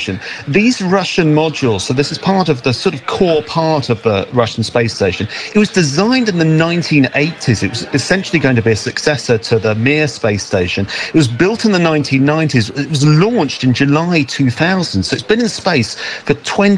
station. These Russian modules, so this is part of the sort of core part of the Russian space station. It was designed in the 1980s. It was essentially going to be a successor to the Mir space station. It was built in the 1990s. It was launched in July 2000. So it's been in space for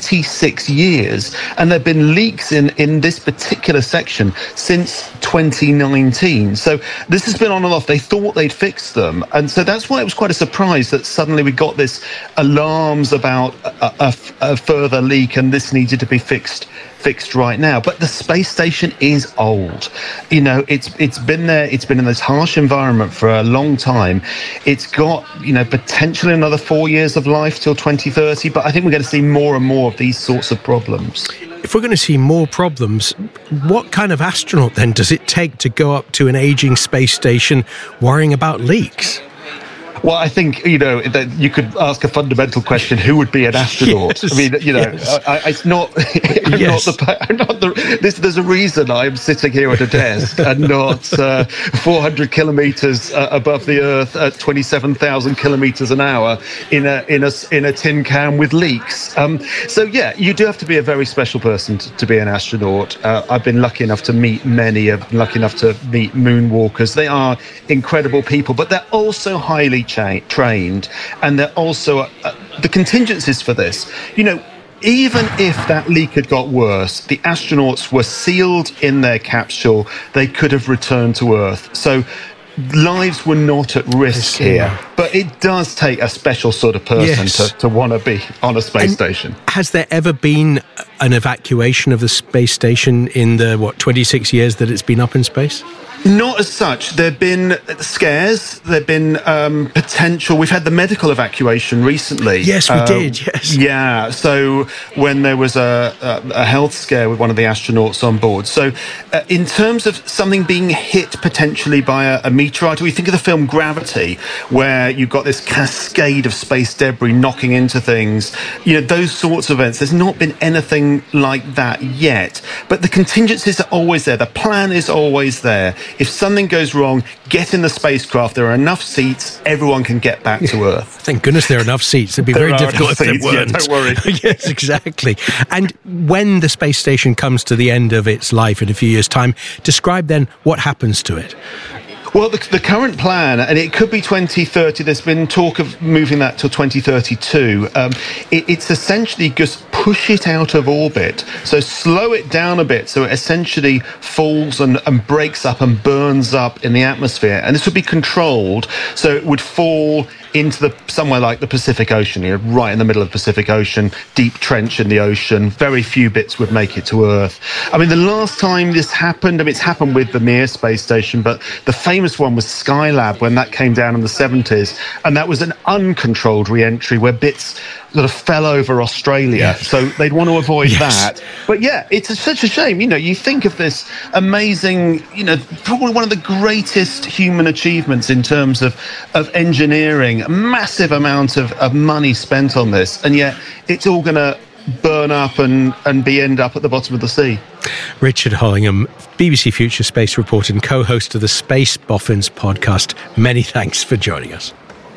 26 years. And there have been leaks in this particular section since 2019. So this has been on and off. They thought they'd fixed them. And so that's why it was quite a surprise that suddenly we got this alarms about a further leak, and this needed to be fixed right now. But the space station is old. You know, it's been there. It's been in this harsh environment for a long time. It's got, you know, potentially another 4 years of life till 2030. But I think we're going to see more and more of these sorts of problems. If we're going to see more problems, what kind of astronaut then does it take to go up to an aging space station worrying about leaks? Well, I think, you know, that you could ask a fundamental question: who would be an astronaut? Yes, I mean, you know, yes. It's not. I'm not the. There's a reason I'm sitting here at a desk and not 400 kilometers above the Earth at 27,000 kilometers an hour in a tin can with leaks. So yeah, you do have to be a very special person to be an astronaut. I've been lucky enough to meet many. I've been lucky enough to meet moonwalkers. They are incredible people, but they're also highly trained, and they're also the contingencies for this. You know, even if that leak had got worse, the astronauts were sealed in their capsule. They could have returned to Earth. So lives were not at risk here. But it does take a special sort of person to want to be on a space station. Has there ever been an evacuation of the space station in the, 26 years that it's been up in space? Not as such. There have been scares. There have been potential. We've had the medical evacuation recently. Yes, we did. Yes. Yeah. So when there was a health scare with one of the astronauts on board. So in terms of something being hit potentially by a meteorite, we think of the film Gravity, where you've got this cascade of space debris knocking into things. You know, those sorts of events. There's not been anything like that yet. But the contingencies are always there. The plan is always there. If something goes wrong, get in the spacecraft. There are enough seats. Everyone can get back to Earth. Thank goodness there are enough seats. It'd be very difficult if there weren't. Yeah, don't worry. Yes, exactly. And when the space station comes to the end of its life in a few years' time, describe then what happens to it. Well, the current plan, and it could be 2030, there's been talk of moving that till 2032. It's essentially just push it out of orbit. So slow it down a bit so it essentially falls and breaks up and burns up in the atmosphere. And this would be controlled, so it would fall into somewhere like the Pacific Ocean, you know, right in the middle of the Pacific Ocean, deep trench in the ocean. Very few bits would make it to Earth. I mean, the last time this happened, I mean, it's happened with the Mir space station, but the famous one was Skylab when that came down in the 70s, and that was an uncontrolled re-entry where bits sort of fell over Australia. Yes. So they'd want to avoid that. But yeah, it's such a shame. You know, you think of this amazing, you know, probably one of the greatest human achievements in terms of engineering, a massive amount of money spent on this, and yet it's all going to burn up and end up at the bottom of the sea. Richard Hollingham, BBC Future Space reporter and co-host of the Space Boffins podcast. Many thanks for joining us.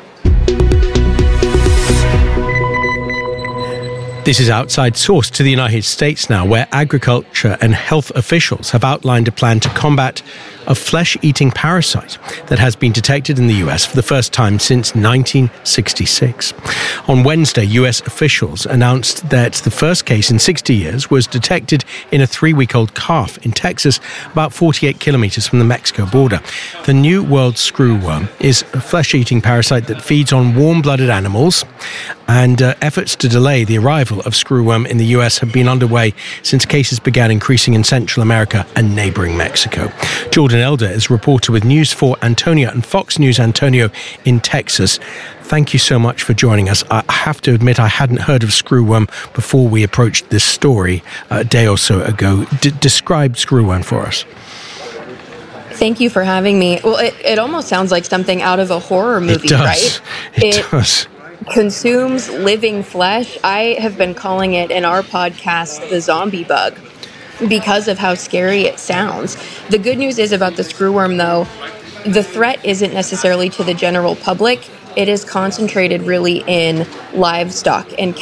This is Outside Source to the United States now, where agriculture and health officials have outlined a plan to combat a flesh-eating parasite that has been detected in the US for the first time since 1966. On Wednesday, US officials announced that the first case in 60 years was detected in a 3-week-old calf in Texas, about 48 kilometers from the Mexico border. The New World screwworm is a flesh-eating parasite that feeds on warm-blooded animals, and efforts to delay the arrival of screwworm in the US have been underway since cases began increasing in Central America and neighboring Mexico. Jordan Elder is a reporter with News 4 Antonio and Fox News Antonio in Texas. Thank you so much for joining us. I have to admit I hadn't heard of screwworm before we approached this story a day or so ago. Describe screwworm for us. Thank you for having me. Well, it almost sounds like something out of a horror movie, right? It does. Consumes living flesh. I have been calling it in our podcast the zombie bug because of how scary it sounds. The good news is about the screwworm, though, the threat isn't necessarily to the general public. It is concentrated really in livestock and